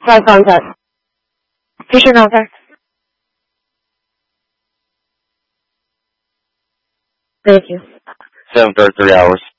Try contact. Patient now, sir. Thank you. 7 for 3 hours.